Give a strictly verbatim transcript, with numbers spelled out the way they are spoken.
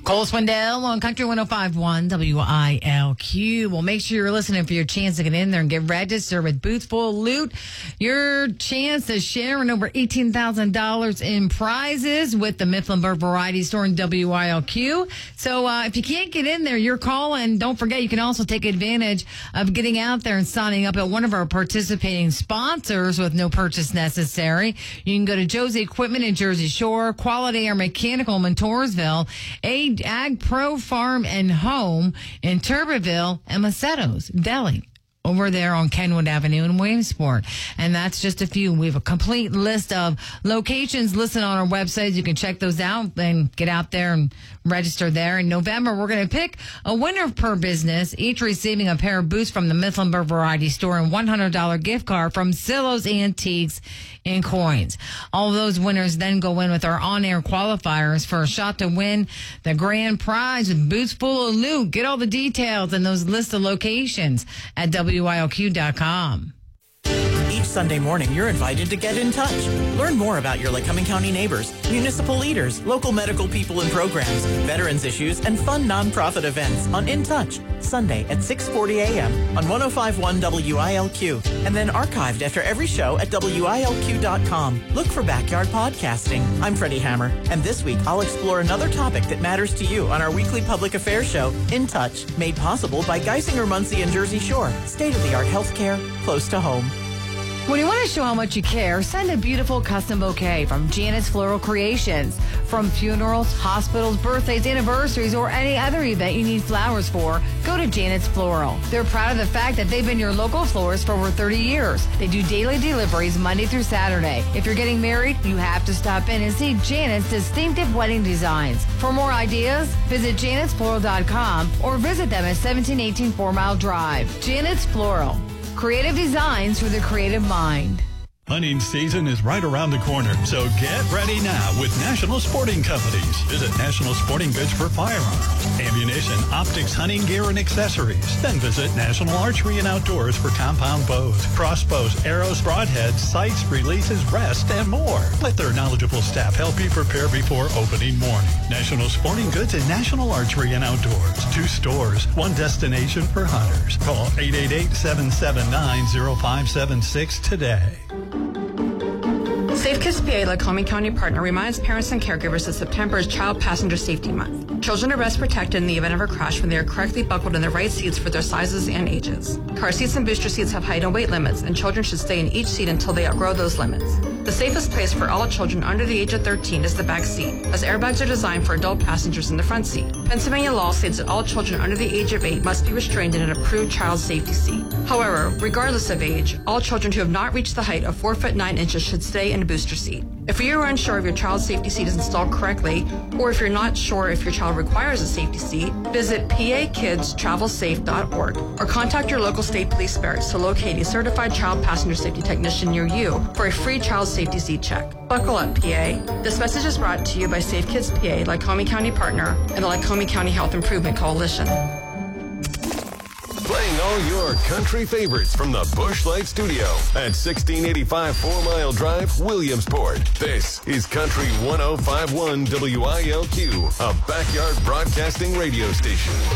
Cole Swindell on Country one oh five point one W I L Q. Well, make sure you're listening for your chance to get in there and get registered with Boots Full of Loot. Your chance to share in over eighteen thousand dollars in prizes with the Mifflinburg Variety Store in W I L Q. So uh, if you can't get in there, you're calling. Don't forget, you can also take advantage of getting out there and signing up at one of our participating sponsors with no purchase necessary. You can go to Joe's Equipment in Jersey Shore, Quality Air Mechanical in Montoursville, A Ag Pro Farm and Home in Turbeville, and Macetto's Deli over there on Kenwood Avenue in Williamsport. And that's just a few. We have a complete list of locations listed on our website. You can check those out and get out there and register there. In November, we're going to pick a winner per business, each receiving a pair of boots from the Mifflinburg Variety Store and one hundred dollars gift card from Silos Antiques and Coins. All of those winners then go in with our on-air qualifiers for a shot to win the grand prize with Boots Full of Loot. Get all the details and those list of locations at W I L Q dot com. Each Sunday morning, you're invited to get in touch. Learn more about your Lycoming County neighbors, municipal leaders, local medical people and programs, veterans issues, and fun nonprofit events on In Touch, Sunday at six forty a.m. on one oh five point one W I L Q, and then archived after every show at W I L Q dot com. Look for Backyard Podcasting. I'm Freddie Hammer, and this week I'll explore another topic that matters to you on our weekly public affairs show, In Touch, made possible by Geisinger Muncie and Jersey Shore. State-of-the-art healthcare close to home. When you want to show how much you care, send a beautiful custom bouquet from Janet's Floral Creations. From funerals, hospitals, birthdays, anniversaries, or any other event you need flowers for, go to Janet's Floral. They're proud of the fact that they've been your local florist for over thirty years. They do daily deliveries Monday through Saturday. If you're getting married, you have to stop in and see Janet's distinctive wedding designs. For more ideas, visit janets floral dot com or visit them at seventeen eighteen Four Mile Drive. Janet's Floral. Creative designs for the creative mind. Hunting season is right around the corner, so get ready now with National Sporting Companies. Visit National Sporting Goods for firearms, ammunition, optics, hunting gear, and accessories. Then visit National Archery and Outdoors for compound bows, crossbows, arrows, broadheads, sights, releases, rest, and more. Let their knowledgeable staff help you prepare before opening morning. National Sporting Goods and National Archery and Outdoors. Two stores, one destination for hunters. Call eight eight eight, seven seven nine, oh five seven six today. Safe Kids P A, Lycoming County partner, reminds parents and caregivers that September is Child Passenger Safety Month. Children are best protected in the event of a crash when they are correctly buckled in the right seats for their sizes and ages. Car seats and booster seats have height and weight limits, and children should stay in each seat until they outgrow those limits. The safest place for all children under the age of thirteen is the back seat, as airbags are designed for adult passengers in the front seat. Pennsylvania law states that all children under the age of eight must be restrained in an approved child safety seat. However, regardless of age, all children who have not reached the height of four foot nine inches should stay in a booster seat. If you are unsure if your child's safety seat is installed correctly, or if you're not sure if your child requires a safety seat, visit P A kids travel safe dot org or contact your local state police barracks to locate a certified child passenger safety technician near you for a free child safety seat check. Buckle up, P A. This message is brought to you by Safe Kids P A, Lycoming County partner, and the Lycoming County Health Improvement Coalition. Playing all your country favorites from the Busch Light Studio at sixteen eighty-five Four Mile Drive, Williamsport. This is Country one oh five point one W I L Q, a backyard broadcasting radio station.